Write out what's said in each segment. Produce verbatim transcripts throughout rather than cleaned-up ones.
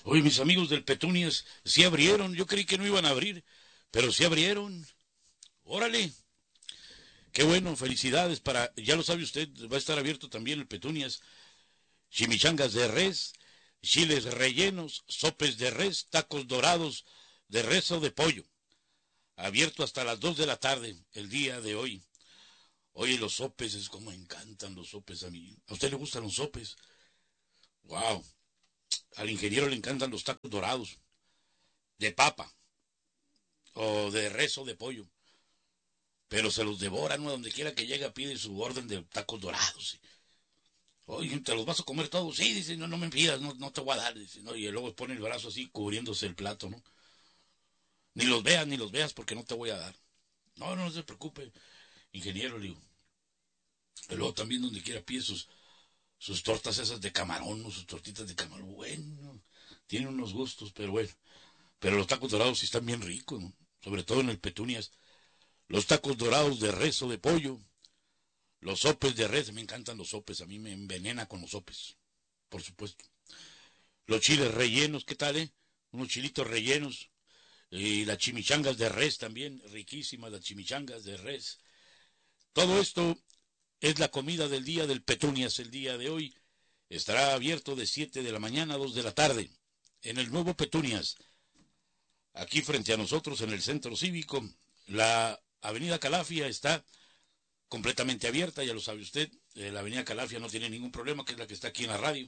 Oye, mis amigos del Petunias, sí abrieron, yo creí que no iban a abrir, pero sí abrieron. Órale, qué bueno, felicidades para, ya lo sabe usted, va a estar abierto también el Petunias. Chimichangas de res, chiles rellenos, sopes de res, tacos dorados de res o de pollo. Abierto hasta las dos de la tarde, el día de hoy. Oye, los sopes, es como me encantan los sopes a mí. ¿A usted le gustan los sopes? Wow. Al ingeniero le encantan los tacos dorados, de papa, o de res o de pollo. Pero se los devoran, ¿no? Donde quiera que llega pide su orden de tacos dorados. Oye, ¿te los vas a comer todos? Sí, dice, no, no me pidas, no, no te voy a dar. Dice, ¿no? Y luego pone el brazo así cubriéndose el plato, ¿no? Ni los veas, ni los veas porque no te voy a dar. No, no, no se preocupe, ingeniero, le digo. Y luego también donde quiera pide sus, sus tortas esas de camarón, ¿no? Sus tortitas de camarón. Bueno, tiene unos gustos, pero bueno. Pero los tacos dorados sí están bien ricos, ¿no? Sobre todo en el Petunias. Los tacos dorados de res o de pollo. Los sopes de res, me encantan los sopes, a mí me envenena con los sopes, por supuesto. Los chiles rellenos, ¿qué tal, eh? Unos chilitos rellenos. Y las chimichangas de res también, riquísimas las chimichangas de res. Todo esto es la comida del día del Petunias el día de hoy. Estará abierto de siete de la mañana a dos de la tarde en el nuevo Petunias. Aquí frente a nosotros en el centro cívico, la avenida Calafia está completamente abierta, ya lo sabe usted. Eh, la avenida Calafia no tiene ningún problema, que es la que está aquí en la radio.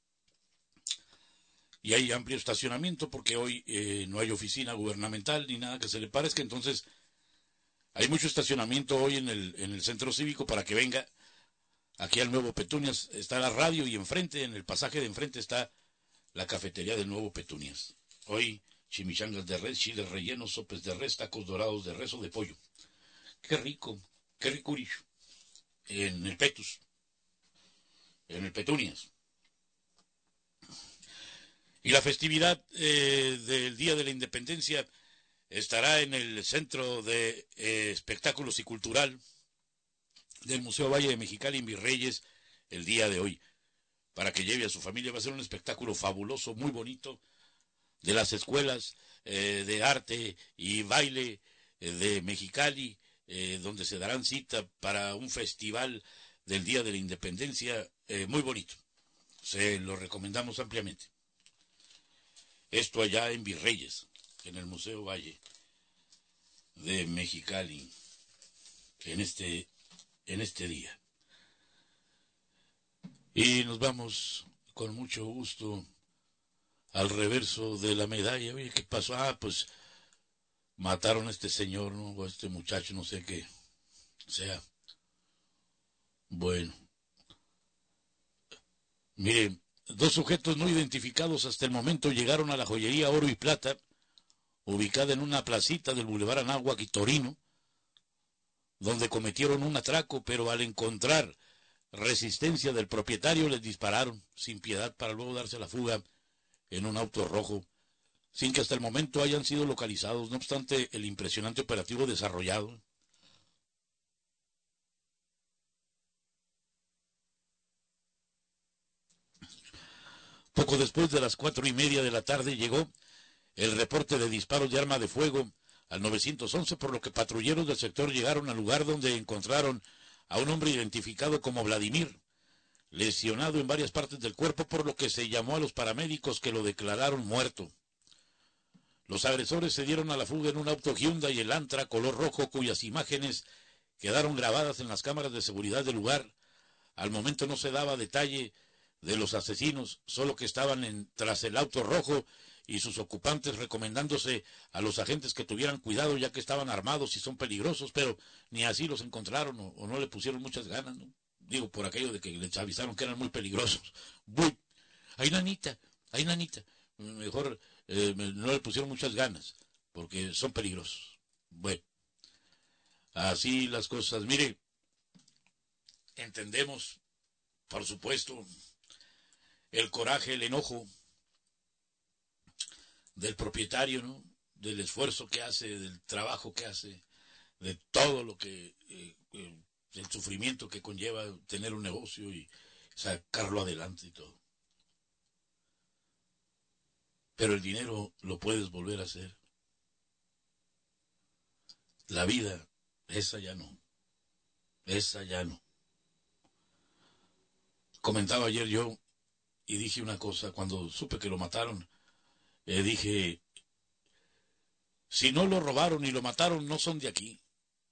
Y hay amplio estacionamiento porque hoy eh, no hay oficina gubernamental ni nada que se le parezca, entonces hay mucho estacionamiento hoy en el, en el centro cívico para que venga aquí al nuevo Petunias. Está la radio y enfrente, en el pasaje de enfrente está la cafetería del nuevo Petunias. Hoy chimichangas de res, chiles rellenos, sopes de res, tacos dorados de res o de pollo. Qué rico, qué ricurillo. En el Petus, en el Petunias. Y la festividad eh, del Día de la Independencia estará en el Centro de eh, Espectáculos y Cultural del Museo Valle de Mexicali en Virreyes el día de hoy. Para que lleve a su familia, va a ser un espectáculo fabuloso, muy bonito, de las escuelas eh, de arte y baile eh, de Mexicali, eh, donde se darán cita para un festival del Día de la Independencia eh, muy bonito. Se lo recomendamos ampliamente. Esto allá en Virreyes, en el Museo Valle de Mexicali, en este, en este día. Y nos vamos con mucho gusto al reverso de la medalla. Oye, ¿qué pasó? Ah, pues mataron a este señor, ¿no? O a este muchacho, no sé qué sea. Bueno, mire, dos sujetos no identificados hasta el momento llegaron a la joyería Oro y Plata, ubicada en una placita del Boulevard Anáhuac y Torino, donde cometieron un atraco, pero al encontrar resistencia del propietario les dispararon sin piedad para luego darse la fuga en un auto rojo, sin que hasta el momento hayan sido localizados, no obstante el impresionante operativo desarrollado. Poco después de las cuatro y media de la tarde llegó el reporte de disparos de arma de fuego al nueve once, por lo que patrulleros del sector llegaron al lugar donde encontraron a un hombre identificado como Vladimir, lesionado en varias partes del cuerpo, por lo que se llamó a los paramédicos que lo declararon muerto. Los agresores se dieron a la fuga en un auto Hyundai Elantra color rojo, cuyas imágenes quedaron grabadas en las cámaras de seguridad del lugar. Al momento no se daba detalle de los asesinos, solo que estaban en, tras el auto rojo y sus ocupantes, recomendándose a los agentes que tuvieran cuidado ya que estaban armados y son peligrosos, pero ni así los encontraron o, o no le pusieron muchas ganas, ¿no? Digo, por aquello de que les avisaron que eran muy peligrosos. ¡Buy! ¡Ay, nanita! ¡Ay, nanita! Mejor eh, no le pusieron muchas ganas, porque son peligrosos. Bueno, así las cosas. Mire, entendemos, por supuesto, el coraje, el enojo del propietario, ¿no? Del esfuerzo que hace, del trabajo que hace, de todo lo que, eh, eh, el sufrimiento que conlleva tener un negocio y sacarlo adelante y todo. pero el dinero lo puedes volver a hacer. La vida, esa ya no, esa ya no. Comentaba ayer yo y dije una cosa, cuando supe que lo mataron, eh, dije, si no lo robaron y lo mataron, no son de aquí.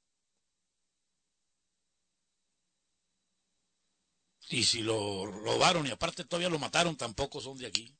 Y si lo robaron y aparte todavía lo mataron, tampoco son de aquí.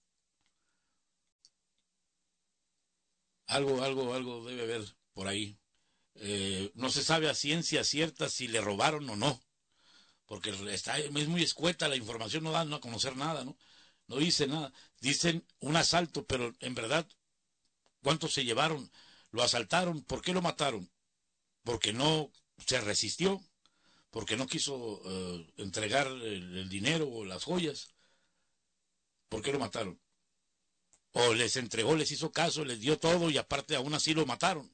Algo, algo, algo debe haber por ahí. Eh, no se sabe a ciencia cierta si le robaron o no, porque está, es muy escueta la información, no dan a conocer nada, ¿no? No dice nada. Dicen un asalto, pero en verdad, ¿cuántos se llevaron? Lo asaltaron, ¿por qué lo mataron? Porque no se resistió, porque no quiso eh, entregar el, el dinero o las joyas. ¿Por qué lo mataron? O les entregó, les hizo caso, les dio todo y aparte aún así lo mataron.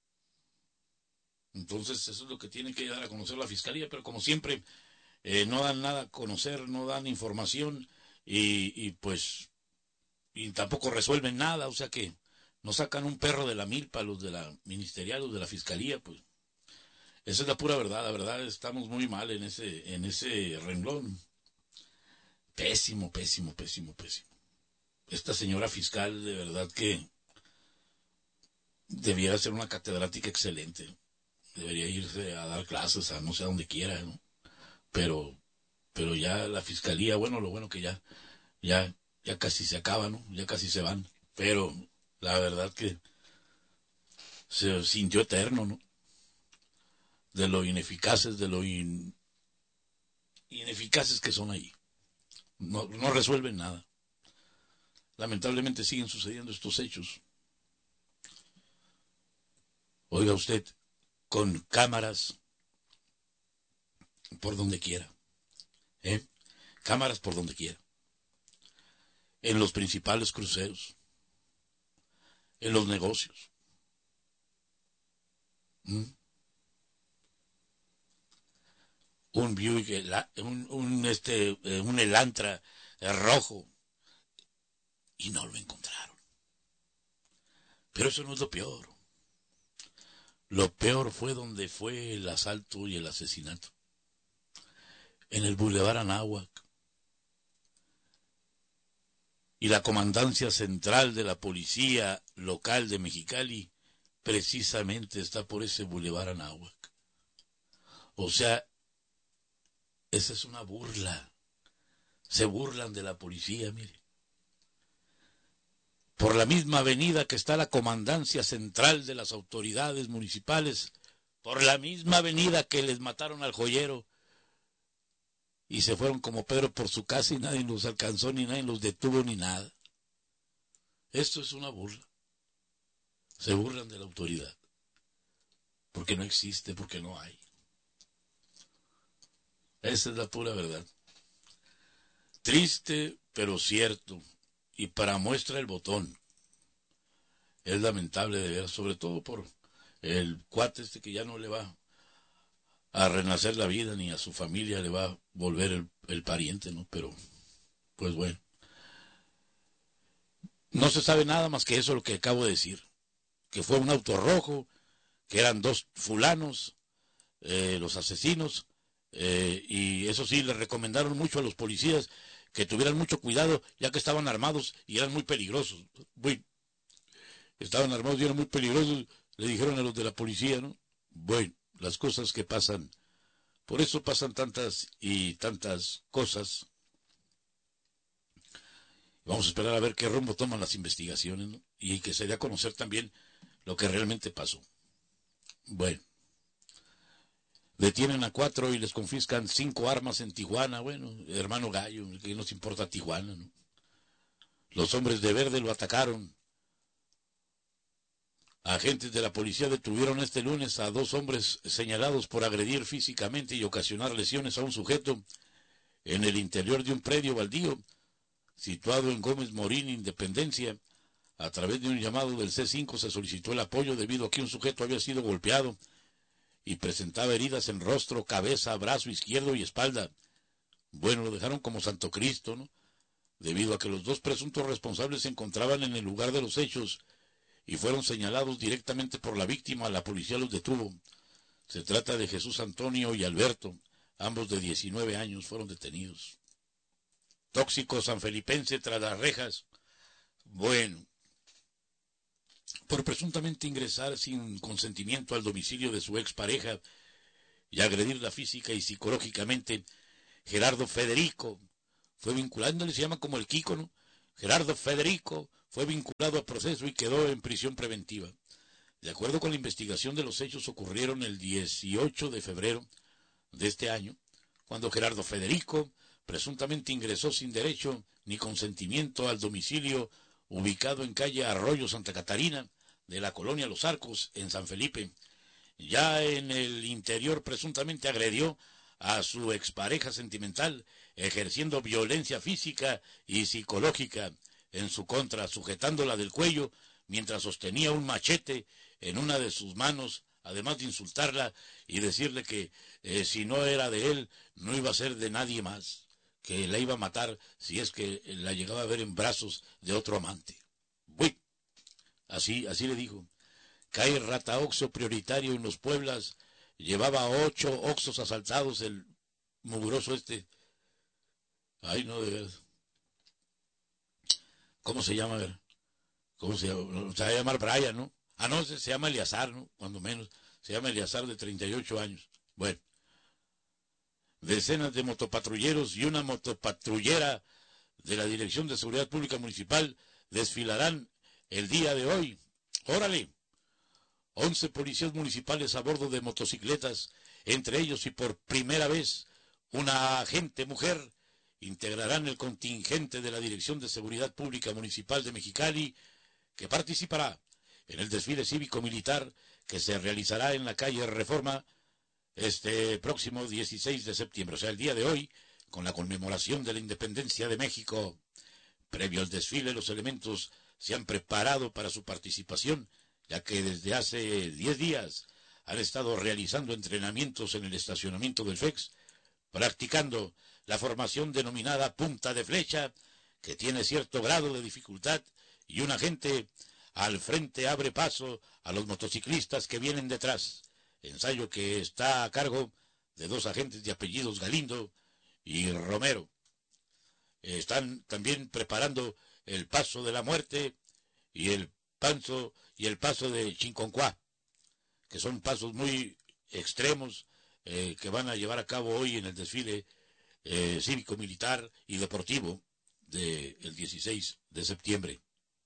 Entonces eso es lo que tiene que dar a conocer la fiscalía, pero como siempre eh, no dan nada a conocer, no dan información y, y pues y tampoco resuelven nada, o sea que no sacan un perro de la milpa los de la ministerial, los de la fiscalía, pues esa es la pura verdad, la verdad estamos muy mal en ese, en ese renglón. Pésimo, pésimo, pésimo, pésimo. Esta señora fiscal de verdad que debiera ser una catedrática excelente. Debería irse a dar clases a no sé a donde quiera, ¿no? Pero, pero ya la fiscalía, bueno, lo bueno que ya, ya, ya casi se acaba, ¿no? Ya casi se van. Pero la verdad que se sintió eterno, ¿no? De lo ineficaces, de lo in, ineficaces que son ahí. No, no resuelven nada. Lamentablemente siguen sucediendo estos hechos. Oiga usted, con cámaras por donde quiera, ¿eh? Cámaras por donde quiera. En los principales cruceros, en los negocios. ¿Mm? Un Buick, un, un, este, un Elantra rojo, y no lo encontraron. Pero eso no es lo peor. Lo peor fue donde fue el asalto y el asesinato. En el Boulevard Anáhuac. Y la comandancia central de la policía local de Mexicali precisamente está por ese Boulevard Anáhuac. O sea, esa es una burla. Se burlan de la policía, mire. Por la misma avenida que está la comandancia central de las autoridades municipales, por la misma avenida que les mataron al joyero y se fueron como Pedro por su casa y nadie los alcanzó, ni nadie los detuvo, ni nada. Esto es una burla. Se burlan de la autoridad. Porque no existe, porque no hay. Esa es la pura verdad. Triste, pero cierto. Y para muestra el botón. Es lamentable de ver, sobre todo por el cuate este que ya no le va a renacer la vida, ni a su familia le va a volver el, el pariente, ¿no? Pero, pues bueno. No se sabe nada más que eso lo que acabo de decir. Que fue un auto rojo, que eran dos fulanos, eh, los asesinos, eh, y eso sí, le recomendaron mucho a los policías que tuvieran mucho cuidado, ya que estaban armados y eran muy peligrosos. Bueno, estaban armados y eran muy peligrosos, le dijeron a los de la policía, ¿no? Bueno, las cosas que pasan, por eso pasan tantas y tantas cosas. Vamos a esperar a ver qué rumbo toman las investigaciones, ¿no? Y que se dé a conocer también lo que realmente pasó. Bueno, detienen a cuatro y les confiscan cinco armas en Tijuana. Bueno, hermano Gallo, que nos importa Tijuana, ¿no? Los hombres de verde lo atacaron. Agentes de la policía detuvieron este lunes a dos hombres señalados por agredir físicamente y ocasionar lesiones a un sujeto en el interior de un predio baldío situado en Gómez Morín, Independencia. A través de un llamado del C cinco se solicitó el apoyo debido a que un sujeto había sido golpeado y presentaba heridas en rostro, cabeza, brazo izquierdo y espalda. Bueno, lo dejaron como Santo Cristo, ¿no? debido a que los dos presuntos responsables se encontraban en el lugar de los hechos y fueron señalados directamente por la víctima. La policía los detuvo. Se trata de Jesús Antonio y Alberto, ambos de diecinueve años, fueron detenidos. Tóxico sanfelipense tras las rejas. Bueno, por presuntamente ingresar sin consentimiento al domicilio de su expareja y agredirla física y psicológicamente, Gerardo Federico fue vinculado, se llama como el Kiko, ¿no? Gerardo Federico fue vinculado a proceso y quedó en prisión preventiva. De acuerdo con la investigación de los hechos, ocurrieron el dieciocho de febrero de este año, cuando Gerardo Federico presuntamente ingresó sin derecho ni consentimiento al domicilio ubicado en calle Arroyo Santa Catarina de la colonia Los Arcos, en San Felipe. Ya en el interior presuntamente agredió a su expareja sentimental, ejerciendo violencia física y psicológica en su contra, sujetándola del cuello mientras sostenía un machete en una de sus manos, además de insultarla y decirle que eh, si no era de él, no iba a ser de nadie más, que la iba a matar si es que la llegaba a ver en brazos de otro amante. Uy, así, así le dijo. Cae rata oxo prioritario en los Pueblas, llevaba ocho oxos asaltados el mugroso este. Ay, no, de verdad. ¿Cómo se llama? A ver. ¿Cómo se llama? Se va a llamar Brian, ¿no? Ah, no, se, se llama Eleazar, ¿no? Cuando menos. Se llama Eleazar, de treinta y ocho años. Bueno. Decenas de motopatrulleros y una motopatrullera de la Dirección de Seguridad Pública Municipal desfilarán el día de hoy. ¡Órale! Once policías municipales a bordo de motocicletas, entre ellos y por primera vez una agente mujer, integrarán el contingente de la Dirección de Seguridad Pública Municipal de Mexicali, que participará en el desfile cívico-militar que se realizará en la calle Reforma este próximo dieciséis de septiembre, o sea, el día de hoy, con la conmemoración de la independencia de México. Previo al desfile, los elementos se han preparado para su participación, ya que desde hace diez días han estado realizando entrenamientos en el estacionamiento del F E X, practicando la formación denominada punta de flecha, que tiene cierto grado de dificultad, y un agente al frente abre paso a los motociclistas que vienen detrás, ensayo que está a cargo de dos agentes de apellidos Galindo y Romero. Están también preparando el paso de la muerte y el paso, y el paso de Chinconcuá, que son pasos muy extremos eh, que van a llevar a cabo hoy en el desfile eh, cívico-militar y deportivo del dieciséis de septiembre.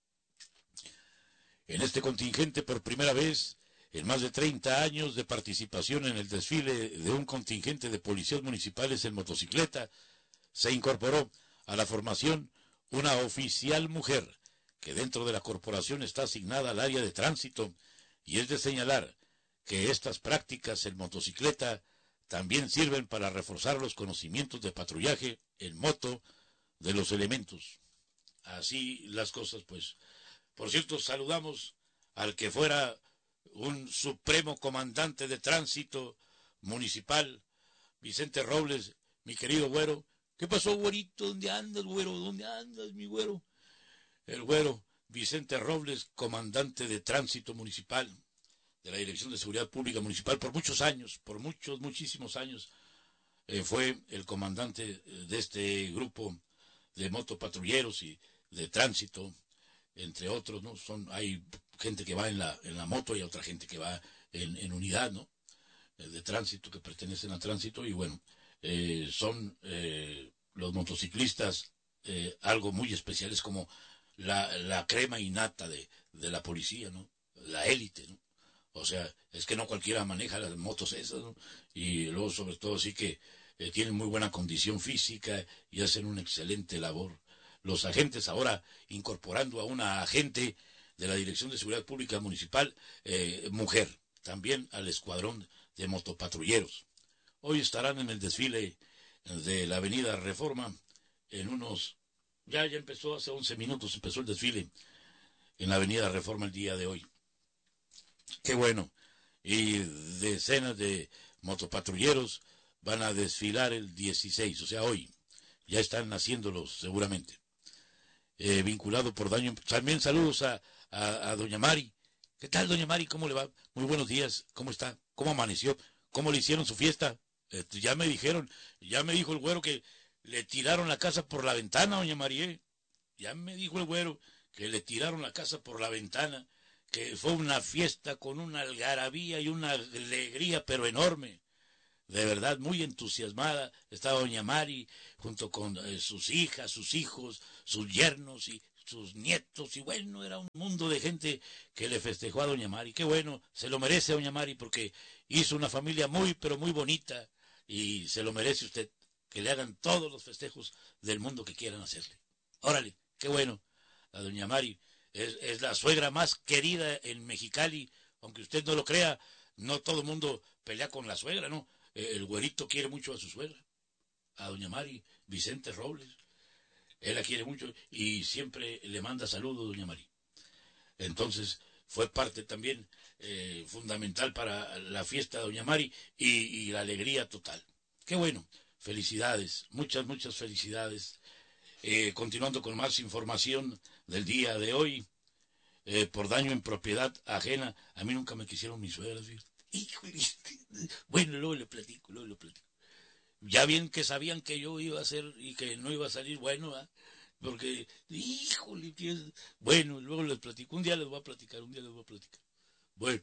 En este contingente, por primera vez en más de treinta años de participación en el desfile de un contingente de policías municipales en motocicleta, se incorporó a la formación una oficial mujer que dentro de la corporación está asignada al área de tránsito, y es de señalar que estas prácticas en motocicleta también sirven para reforzar los conocimientos de patrullaje en moto de los elementos. Así las cosas, pues. Por cierto, saludamos al que fuera un supremo comandante de tránsito municipal, Vicente Robles, mi querido güero. ¿Qué pasó, güerito? ¿Dónde andas, güero? ¿Dónde andas, mi güero? El güero Vicente Robles, comandante de tránsito municipal de la Dirección de Seguridad Pública Municipal por muchos años, por muchos, muchísimos años, eh, fue el comandante de este grupo de motopatrulleros y de tránsito, entre otros, ¿no? Son, hay gente que va en la, en la moto y otra gente que va en, en unidad, ¿no? De tránsito, que pertenecen a tránsito, y bueno, eh, son eh, los motociclistas eh, algo muy especial, es como la, la crema innata de, de la policía, ¿no? La élite, ¿no? O sea, es que no cualquiera maneja las motos esas, ¿no? Y luego, sobre todo, sí que eh, tienen muy buena condición física y hacen una excelente labor. Los agentes ahora incorporando a una agente de la Dirección de Seguridad Pública Municipal, eh, mujer, también al escuadrón de motopatrulleros. Hoy estarán en el desfile de la Avenida Reforma, en unos, ya, ya empezó, hace once minutos empezó el desfile en la Avenida Reforma el día de hoy. Qué bueno. Y decenas de motopatrulleros van a desfilar el dieciséis, o sea, hoy. Ya están haciéndolos seguramente. eh, vinculado por daño. También saludos a, a, a doña Mari. ¿Qué tal, doña Mari? ¿Cómo le va? Muy buenos días. ¿Cómo está? ¿Cómo amaneció? ¿Cómo le hicieron su fiesta? Eh, ya me dijeron, ya me dijo el güero que le tiraron la casa por la ventana, doña María. Ya me dijo el güero que le tiraron la casa por la ventana, que fue una fiesta con una algarabía y una alegría, pero enorme. De verdad, muy entusiasmada estaba doña Mari, junto con eh, sus hijas, sus hijos, sus yernos y sus nietos, y bueno, era un mundo de gente que le festejó a doña Mari. Qué bueno, se lo merece doña Mari, porque hizo una familia muy, pero muy bonita, y se lo merece usted, que le hagan todos los festejos del mundo que quieran hacerle. Órale, qué bueno, la doña Mari es, es la suegra más querida en Mexicali, aunque usted no lo crea, no todo el mundo pelea con la suegra, ¿no? El güerito quiere mucho a su suegra, a doña Mari, Vicente Robles. Él la quiere mucho y siempre le manda saludos, doña Mari. Entonces, fue parte también eh, fundamental para la fiesta de doña Mari y, y la alegría total. Qué bueno, felicidades, muchas, muchas felicidades. Eh, continuando con más información del día de hoy, eh, por daño en propiedad ajena. A mí nunca me quisieron mis suegras, ¿sí? Hijo, bueno, luego le platico, luego le platico. Ya bien que sabían que yo iba a hacer y que no iba a salir bueno, ¿eh? Porque, híjole, tío, bueno, luego les platico, un día les voy a platicar, un día les voy a platicar. Bueno,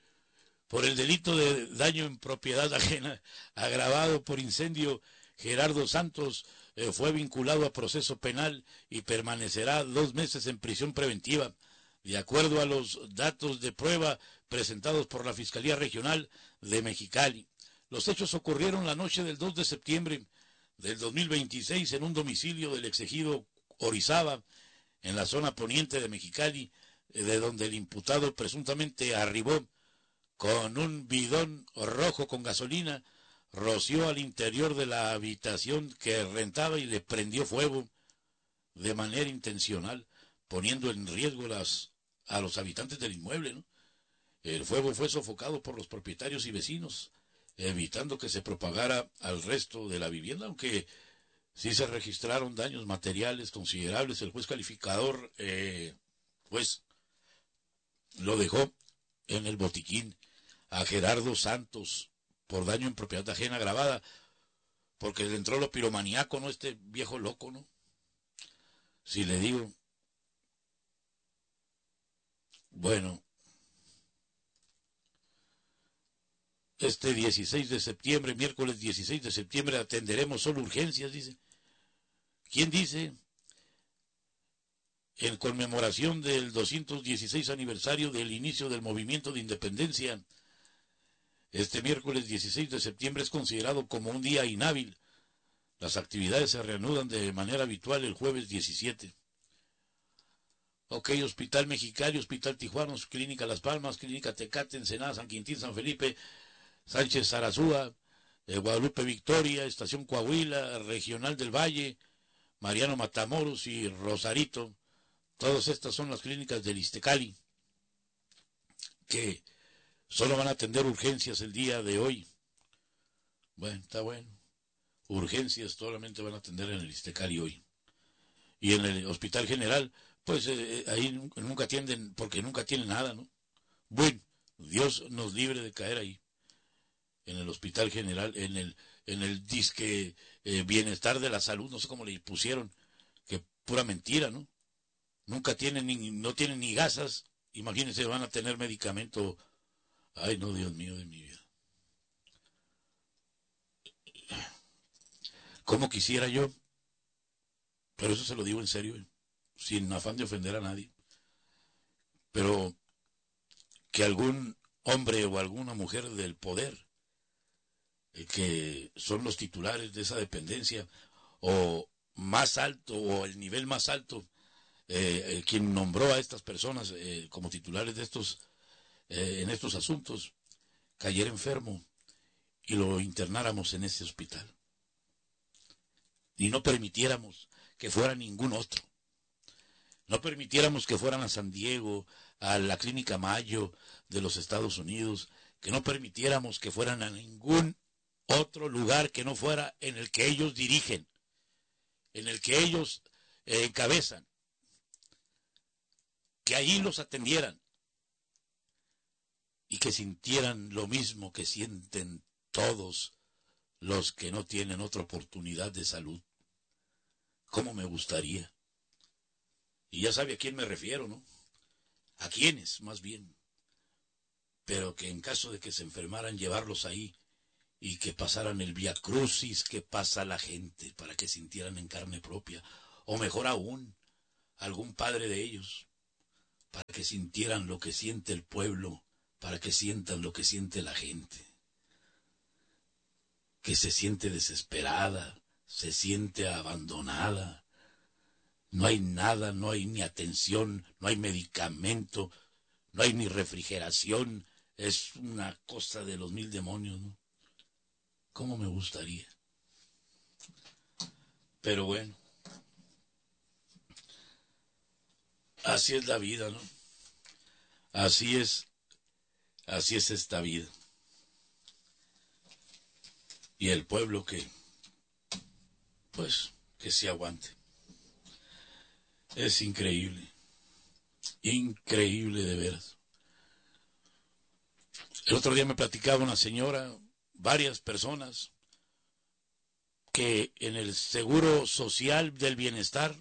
por el delito de daño en propiedad ajena, agravado por incendio, Gerardo Santos eh, fue vinculado a proceso penal y permanecerá dos meses en prisión preventiva. De acuerdo a los datos de prueba presentados por la Fiscalía Regional de Mexicali, los hechos ocurrieron la noche del dos de septiembre del dos mil veintiséis en un domicilio del exegido Orizaba, en la zona poniente de Mexicali, de donde el imputado presuntamente arribó con un bidón rojo con gasolina, roció al interior de la habitación que rentaba y le prendió fuego de manera intencional, poniendo en riesgo las, a los habitantes del inmueble, ¿no? El fuego fue sofocado por los propietarios y vecinos, evitando que se propagara al resto de la vivienda, aunque sí se registraron daños materiales considerables. El juez calificador, eh, pues, lo dejó en el botiquín a Gerardo Santos por daño en propiedad ajena agravada, porque le entró lo piromaniaco, ¿no? Este viejo loco, ¿no? Si le digo, bueno, este dieciséis de septiembre, miércoles dieciséis de septiembre, atenderemos solo urgencias, dice. ¿Quién dice? En conmemoración del doscientos dieciséis aniversario del inicio del movimiento de independencia, este miércoles dieciséis de septiembre es considerado como un día inhábil. Las actividades se reanudan de manera habitual el jueves diecisiete. Ok, Hospital Mexicali, Hospital Tijuana, Clínica Las Palmas, Clínica Tecate, Ensenada, San Quintín, San Felipe, Sánchez Zarazúa, eh, Guadalupe Victoria, Estación Coahuila, Regional del Valle, Mariano Matamoros y Rosarito. Todas estas son las clínicas del Ixtecali, que solo van a atender urgencias el día de hoy. Bueno, está bueno. Urgencias solamente van a atender en el Ixtecali hoy. Y en el Hospital General, pues eh, ahí nunca atienden, porque nunca tienen nada, ¿no? Bueno, Dios nos libre de caer ahí. En el Hospital General, en el, en el disque eh, bienestar de la salud, no sé cómo le pusieron, que pura mentira, ¿no? Nunca tienen ni, no tienen ni gasas, imagínense, van a tener medicamento. Ay, no, Dios mío de mi vida. ¿Cómo quisiera yo? Pero eso se lo digo en serio, ¿eh? Sin afán de ofender a nadie. Pero que algún hombre o alguna mujer del poder, eh, que son los titulares de esa dependencia, o más alto, o el nivel más alto, eh, eh, quien nombró a estas personas eh, como titulares de estos, eh, en estos asuntos, cayera enfermo y lo internáramos en ese hospital. Y no permitiéramos que fuera ningún otro. No permitiéramos que fueran a San Diego, a la Clínica Mayo de los Estados Unidos, que no permitiéramos que fueran a ningún otro lugar que no fuera en el que ellos dirigen, en el que ellos eh, encabezan. que allí los atendieran y que sintieran lo mismo que sienten todos los que no tienen otra oportunidad de salud. ¿Cómo me gustaría? Y ya sabe a quién me refiero, ¿no? A quiénes, más bien. Pero que en caso de que se enfermaran, llevarlos ahí y que pasaran el vía crucis que pasa la gente para que sintieran en carne propia, o mejor aún, algún padre de ellos, para que sintieran lo que siente el pueblo, para que sientan lo que siente la gente, que se siente desesperada, se siente abandonada, no hay nada, no hay ni atención, no hay medicamento, no hay ni refrigeración, es una cosa de los mil demonios, ¿no? ¿Cómo me gustaría? Pero bueno, así es la vida, ¿no? Así es, así es esta vida. Y el pueblo que, pues, que se aguante. Es increíble, increíble de veras. El otro día me platicaba una señora, varias personas, que en el Seguro Social del Bienestar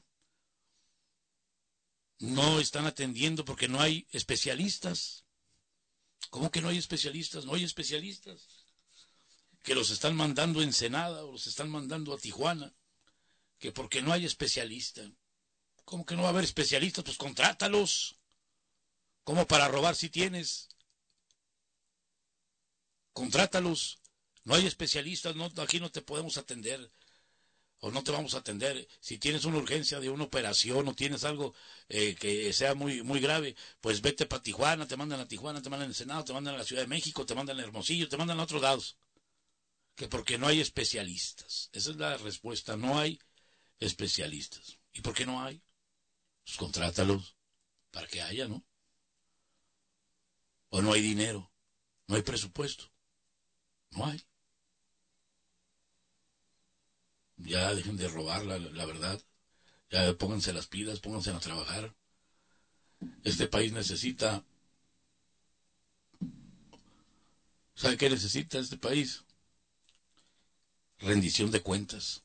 no están atendiendo porque no hay especialistas. ¿Cómo que no hay especialistas? No hay especialistas. Que los están mandando a Ensenada o los están mandando a Tijuana. Que porque no hay especialista. ¿Cómo que no va a haber especialistas? Pues contrátalos. ¿Cómo para robar si tienes? Contrátalos. No hay especialistas, no, aquí no te podemos atender. O no te vamos a atender. Si tienes una urgencia de una operación o tienes algo eh, que sea muy muy grave, pues vete para Tijuana, te mandan a Tijuana, te mandan al Senado, te mandan a la Ciudad de México, te mandan a Hermosillo, te mandan a otros lados. Que porque no hay especialistas. Esa es la respuesta, no hay especialistas. ¿Y por qué no hay? Pues contrátalos para que haya, ¿no? O no hay dinero, no hay presupuesto, no hay. Ya dejen de robar la, la verdad, ya pónganse las pilas, pónganse a trabajar. Este país necesita, ¿sabe qué necesita este país? Rendición de cuentas.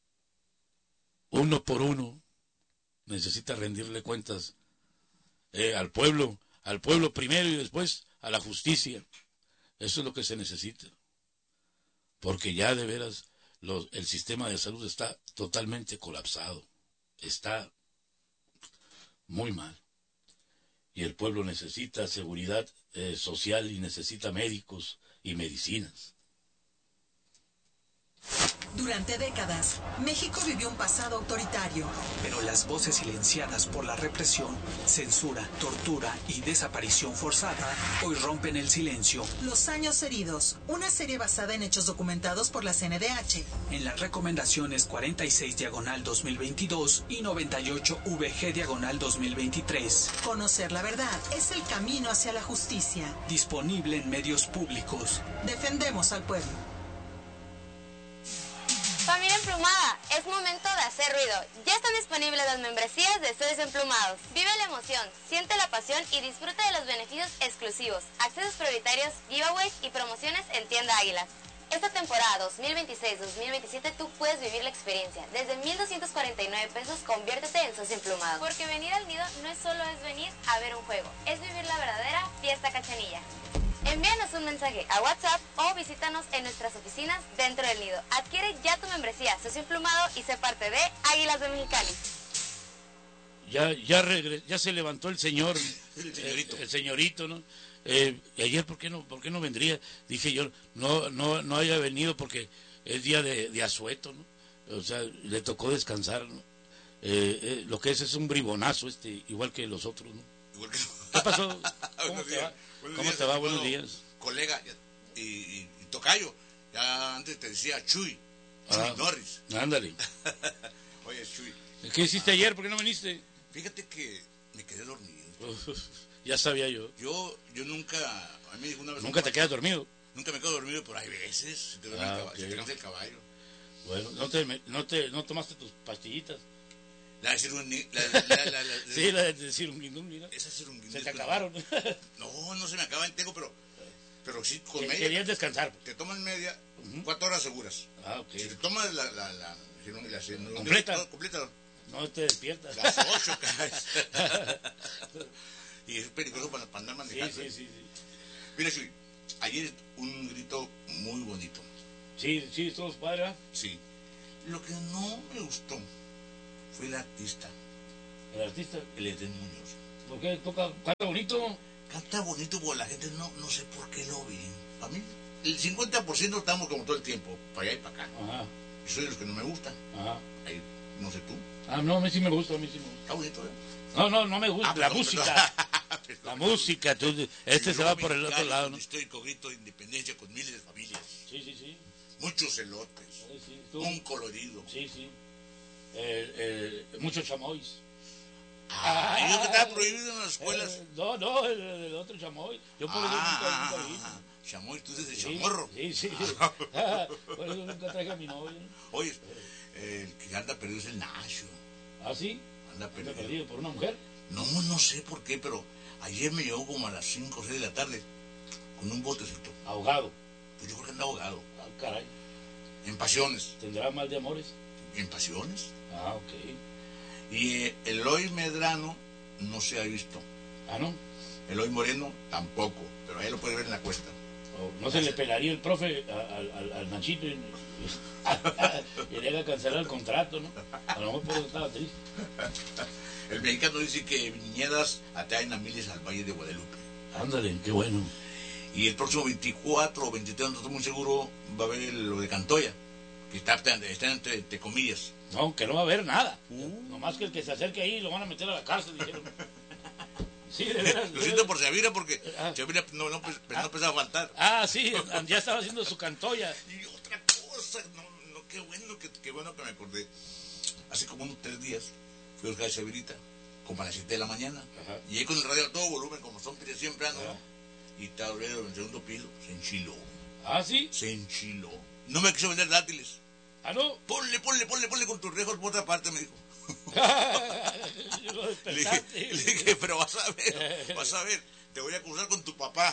Uno por uno necesita rendirle cuentas eh, al pueblo, al pueblo primero y después a la justicia. Eso es lo que se necesita. Porque ya de veras los, el sistema de salud está totalmente colapsado. Está muy mal. Y el pueblo necesita seguridad eh, social y necesita médicos y medicinas. Durante décadas, México vivió un pasado autoritario. Pero las voces silenciadas por la represión, censura, tortura y desaparición forzada hoy rompen el silencio. Los años heridos, una serie basada en hechos documentados por la C N D H. En las recomendaciones cuarenta y seis diagonal dos mil veintidós y noventa y ocho V G diagonal dos mil veintitrés. Conocer la verdad es el camino hacia la justicia. Disponible en medios públicos. Defendemos al pueblo. Familia Emplumada, es momento de hacer ruido. Ya están disponibles las membresías de Estudios Emplumados. Vive la emoción, siente la pasión y disfruta de los beneficios exclusivos, accesos prioritarios, giveaways y promociones en Tienda Águila. Esta temporada dos mil veintiséis dos mil veintisiete tú puedes vivir la experiencia. Desde mil doscientos cuarenta y nueve pesos, conviértete en socio emplumado. Porque venir al nido no es solo es venir a ver un juego, es vivir la verdadera fiesta cachanilla. Envíanos un mensaje a WhatsApp o visítanos en nuestras oficinas dentro del nido. Adquiere ya tu membresía socio emplumado y sé parte de Águilas de Mexicali. Ya ya regre, ya se levantó el señor, el señorito, eh, el señorito, ¿no? Eh, ayer, ¿por qué no por qué no vendría? Dije yo, no no no haya venido porque es día de, de asueto, ¿no? O sea, le tocó descansar, ¿no? Eh, eh, lo que es es un bribonazo, este, igual que los otros, ¿no? Igual que... ¿Qué pasó? ¿Cómo te va? Buenos ¿Cómo días, te va? Buenos días. Colega y, y, y tocayo. Ya antes te decía Chuy. Chuy Ah, Norris. Ándale. Oye, Chuy. ¿Qué hiciste ayer? ¿Por qué no viniste? Fíjate que me quedé dormido. Uf, ya sabía yo. Yo yo nunca... A mí me dijo una vez... ¿Nunca te quedas dormido? Nunca me quedo dormido, pero hay veces se te, duerme Ah, el caballo, okay. se te cansa el caballo. Bueno, ¿no te, no te no tomaste tus pastillitas? La de Cirungui- la, la, la, la, la, Sí, la de Cirunguindungui, ¿no? Esa Cirungui- Se te acabaron. No, no se me acaba entero, pero, pero sí, con Que- media. Querías descansar. Te tomas media, cuatro horas seguras. Ah, ok. Si te tomas la, la, la, Cirungui- la Cirungui- ¿Completa? no, completa, No te despiertas. las ocho caes. Y es peligroso para, para andar Sí, manejando. sí, sí, sí. Mira, Chuy, ayer un grito muy bonito. Sí, sí, todos padres, ¿verdad? Sí. Lo que no me gustó fue el artista, El artista. el Edén Muñoz. ¿Por qué toca? Canta bonito. Canta bonito, pero la gente no, no sé por qué lo ven. Para mí, el cincuenta por ciento estamos como todo el tiempo, para allá y para acá. Ajá, Yo soy de los que no me gustan. ajá. Ahí, no sé tú. Ah, no, a mí sí me gusta, a mí sí me gusta. Está bonito, ¿eh? No, no, no me gusta. Ah, la perdón, música. perdón. Perdón. La música. Tú, este se va por el otro lado, ¿no? Un histórico grito de independencia con miles de familias. Sí, sí, sí. Muchos elotes. Sí, sí. Tú- Un colorido. Sí, sí. Eh, eh, muchos chamois. Ah, y eso que estaba prohibido en las escuelas. Eh, no, no, el, el otro chamoy. Yo por eso Ah, nunca, ah, nunca lo hice. ah, chamoy, tú dices Sí, chamorro. Sí, sí. Por eso nunca traje a mi novio. Oye, el que anda perdido es el Nacho. ¿Ah, sí? Anda ¿Te perdido. perdido por una mujer? No, no sé por qué, pero ayer me llegó como a las cinco o seis de la tarde con un botecito. Ahogado. Pues yo creo que anda ahogado. Ah, caray. En pasiones. ¿Tendrá mal de amores? En pasiones. Ah, ok. Y eh, Eloy Medrano no se ha visto. Ah, ¿no? Eloy Moreno tampoco. Pero ahí lo puede ver en la cuesta. O no se le pelaría el profe a- al, al, al Nachito y, y le haga cancelar el contrato, ¿no? A lo mejor por eso estaba triste. El mexicano dice que viñedas atraen a miles al Valle de Guadalupe. Ándale, qué bueno. Y el próximo veinticuatro o veintitrés, no estoy muy seguro, va a haber lo de Cantoya, que está, está entre, entre comillas. No, que no va a haber nada. Nomás que el que se acerque ahí lo van a meter a la cárcel, dijeron. Sí, de veras. Lo siento por Chavira, porque Ah. Chavira no, no, pues, no pensaba faltar. Ah, sí, ya estaba haciendo su cantoya. Y otra cosa, no, no, qué bueno que, qué bueno que me acordé. Hace como unos tres días fui a buscar a Chavirita, como a las siete de la mañana. Ajá. Y ahí con el radio a todo volumen, como son siempre ando, Ajá. y estaba el radio en el segundo piso, se enchiló, Ah, sí. se enchiló. No me quiso vender dátiles. Ah, no. Ponle, ponle, ponle, ponle con tus rejos por otra parte, me dijo. Lo Le dije, despertaste. le dije, pero vas a ver, vas a ver, te voy a acusar con tu papá.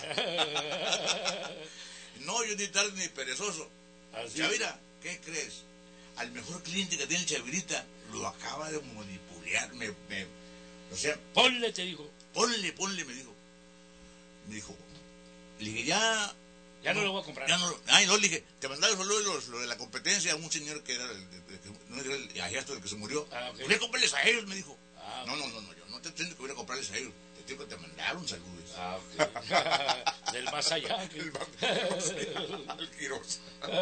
No, yo ni tarde ni perezoso. Así. Chavira, ¿qué crees? Al mejor cliente que tiene el Chavirita lo acaba de manipular. Me, me, o sea, Ponle, te dijo. ponle, ponle, me dijo. Me dijo, le dije, ya. Ya no lo voy a comprar. Ya no, lo- ay, no, le dije, te mandaba solo los, lo de la competencia a un señor que era el, el, el- no era el, el hallazgo del que se murió. Ah, ok. Voy a comprarles a ellos, me dijo. Ah, No, no, no, no, yo no te entiendo que voy a comprarles a ellos. Te digo que te mandaron saludos. Ah, ok. Del más allá. que- El banco, el Quirós.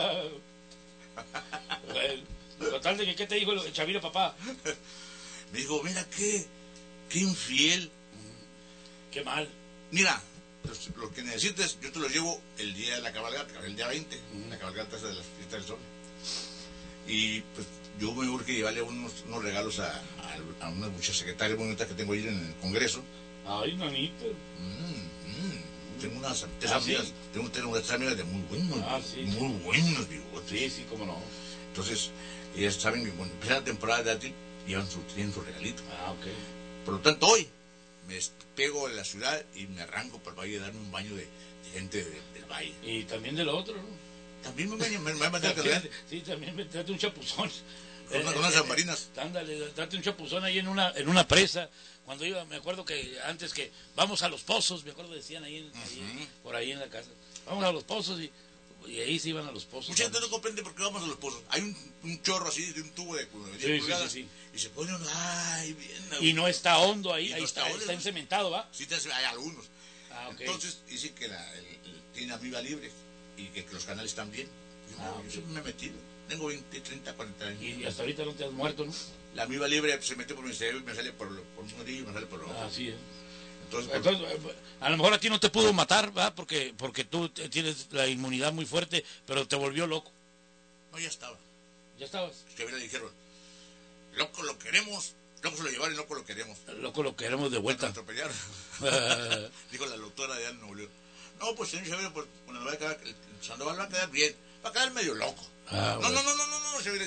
Bueno, total de que, ¿qué te dijo el Chavira, papá? Me dijo, mira, qué, qué infiel. Qué mal. Mira, los- lo que necesites, yo te lo llevo el día de la cabalgata, el día veinte, la cabalgata esa de las fiestas del sol. Y pues yo me urge llevarle unos, unos regalos a, a, a unas muchas secretarias bonitas que tengo ahí en el Congreso. Ay, nanito. Mm, mm. Tengo unas tres ¿Ah, amigas, sí? tengo, tengo unas tres amigas de muy buenos, Ah, sí. muy buenos bigotes. Sí, sí, cómo no. Entonces, ellas saben que cuando empieza la temporada de dátil, llevan su, tienen su regalito. Ah, ok. Por lo tanto, hoy me despego de la ciudad y me arranco para el valle a darme un baño de, de gente de- del valle. Y también del otro, ¿no? También me, me, me, me voy a mandar a También- traer sí, también me trate un chapuzón. con, una- con unas zambarinas. Ándale, trate un chapuzón ahí en una en una presa. Cuando iba, me acuerdo que antes que vamos a los pozos, me acuerdo decían ahí, en- ahí, por ahí en la casa. Vamos a los pozos y, y ahí se iban a los pozos. Mucha gente no comprende por qué vamos a los pozos. Hay un, un chorro así de un tubo de diez Sí, sí, pulgadas sí, sí. y se pone uno, ay, bien. Y no está hondo ahí, Y no ahí está está, hondo, está ¿no? encementado, ¿va? Sí, te hace- hay algunos. Ah, ok. Entonces, dicen que la, el, el- tiene amiga libre y que, que los canales están bien. Yo, Ah, yo ok. siempre me he metido. Tengo veinte, treinta, cuarenta años. Y hasta ahorita no te has muerto, ¿no? La amiga libre se mete por mi cerebro y me sale por, lo- por un orillo y me sale por lo otro. Así es. Entonces, por- Entonces, eh, a lo mejor a ti no te pudo matar, ¿va? Porque, porque tú te- tienes la inmunidad muy fuerte, pero te volvió loco. no, ya estaba. Ya estabas. Que le dijeron, loco lo queremos, loco se lo llevaron y loco lo queremos. Loco, lo queremos de Lo vuelta. atropellaron. Dijo la doctora de Nuevo León. No, pues señor Xavier, pues, bueno, va a quedar, el Sandoval va a quedar bien, va a quedar medio loco. Ah, no, bueno. no, no, no, no, no, Xavier, dice,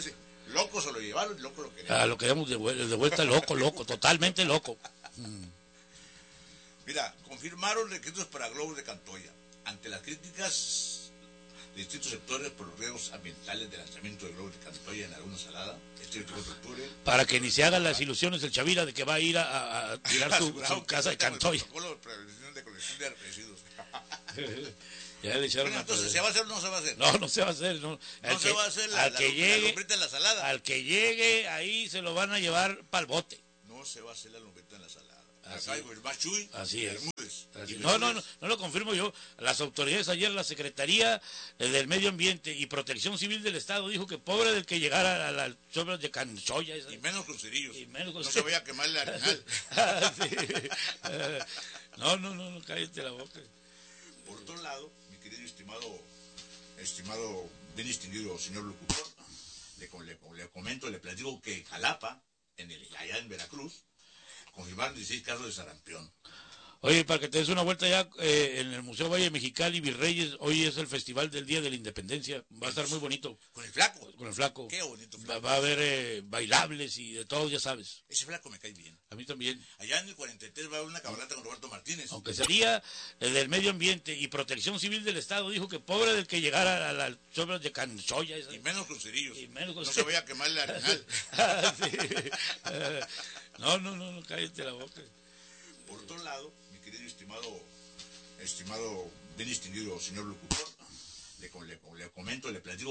Loco se lo llevaron y loco lo querían. Ah, lo queremos de, vuelta, de vuelta loco, loco, totalmente loco. Mm. Mira, confirmaron requisitos para globos de Cantoya. Ante las críticas de distintos sectores por los riesgos ambientales de lanzamiento de globos de Cantoya en Laguna Salada, este veinticuatro de octubre. Para que ni se hagan las ilusiones del Chavira de que va a ir a, a tirar su, su casa de Cantoya. El protocolo de prevención de colección de residuos. Ya le echaron Bueno, entonces, a ¿se va a hacer o no se va a hacer? No, no se va a hacer. No, No al se que, va a hacer la, al la, que la, llegue, la lombrita en la salada. Al que llegue, ahí se lo van a llevar para el bote. No se va a hacer la lombrita en la salada. Así, Acá el más Chuy, así es. Bermúdez, Así. y No, no, no, no lo confirmo yo. Las autoridades ayer, la Secretaría del Medio Ambiente y Protección Civil del Estado dijo que pobre del que llegara a las obras de Canchoya. Esa. Y menos con cerillos. Y menos con no cer- se vaya a quemar el arenal. Sí. No, no, no, no, cállate la boca. Por otro lado, mi querido estimado, estimado, bien distinguido señor locutor, le, le, le comento, le platico que Jalapa, en el, allá en Veracruz, confirmaron dieciséis casos de sarampión. Oye, para que te des una vuelta ya eh, en el Museo Valle Mexicali, Virreyes, hoy es el Festival del Día de la Independencia. Va a estar muy bonito. ¿Con el flaco? Con el flaco. Qué bonito Va, flaco. va a haber eh, bailables y de todo, ya sabes. Ese flaco me cae bien. A mí también. Allá en el cuarenta y tres va a haber una cabalgata con Roberto Martínez. Aunque sería el del Medio Ambiente y Protección Civil del Estado, dijo que pobre del que llegara a las obras de Canchoya. Esa. Y menos con cerillos. Y menos con no cer- se vaya a quemar el arenal. Sí. Eh, No, no, no, no, cállate la boca. Por otro lado, mi querido estimado, estimado, bien distinguido señor locutor, le, le, le comento, le platico